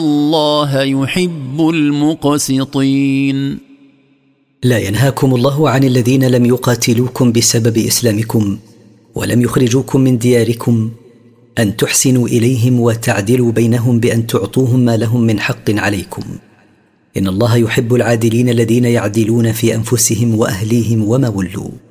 الله يحب المقسطين. لا ينهاكم الله عن الذين لم يقاتلوكم بسبب إسلامكم ولم يخرجوكم من دياركم أن تحسنوا إليهم وتعدلوا بينهم بأن تعطوهم ما لهم من حق عليكم. إن الله يحب العادلين الذين يعدلون في أنفسهم وأهليهم وما ولوا.